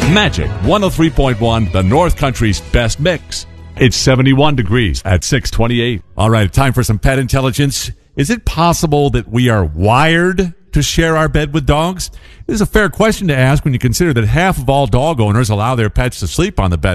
Magic 103.1, the North Country's best mix. It's 71 degrees at 628. All right, time for some pet intelligence. Is it possible that we are wired to share our bed with dogs? This is a fair question to ask when you consider that half of all dog owners allow their pets to sleep on the bed